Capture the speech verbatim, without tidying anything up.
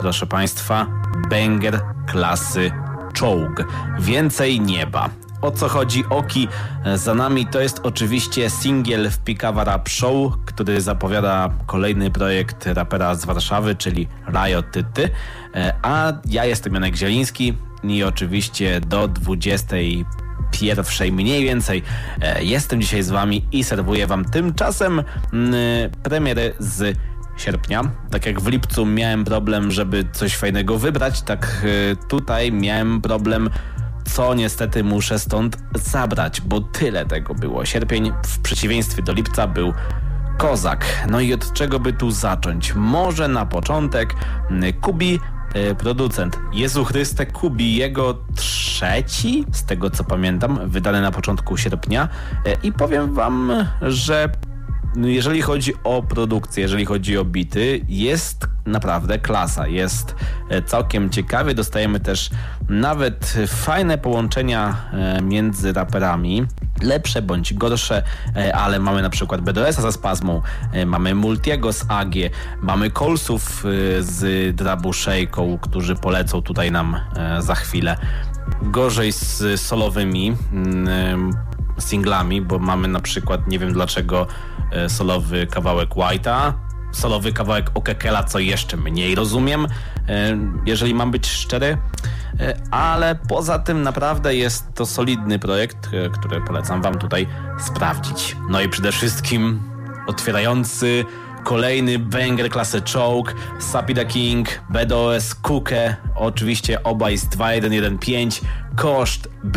proszę Państwa, banger klasy Czołg. Więcej nieba. O co chodzi? Oki za nami to jest oczywiście singiel w Pikawa Rap Show, który zapowiada kolejny projekt rapera z Warszawy, czyli Riot Tyty. A ja jestem Janek Zieliński i oczywiście do dwudziestej pierwszej mniej więcej jestem dzisiaj z Wami i serwuję Wam tymczasem premiery z sierpnia. Tak jak w lipcu miałem problem, żeby coś fajnego wybrać, tak tutaj miałem problem, co niestety muszę stąd zabrać, bo tyle tego było. Sierpień w przeciwieństwie do lipca był kozak. No i od czego by tu zacząć? Może na początek Kubi, producent Jezu Chryste Kubi, jego trzeci, z tego co pamiętam, wydany na początku sierpnia i powiem Wam, że jeżeli chodzi o produkcję, jeżeli chodzi o bity, jest naprawdę klasa, jest całkiem ciekawie, dostajemy też nawet fajne połączenia między raperami, lepsze bądź gorsze, ale mamy na przykład B D S a ze Spazmą, mamy Multiego z A G, mamy Kolsów z Drabuszejką, którzy polecą tutaj nam za chwilę. Gorzej z solowymi singlami, bo mamy na przykład, nie wiem dlaczego, solowy kawałek White'a, solowy kawałek Okekela, co jeszcze mniej rozumiem, jeżeli mam być szczery, ale poza tym naprawdę jest to solidny projekt, który polecam Wam tutaj sprawdzić. No i przede wszystkim otwierający kolejny banger klasy Czołg, Sapi the King, B D O S, Kuke, oczywiście obaj z dwa jeden jeden pięć, koszt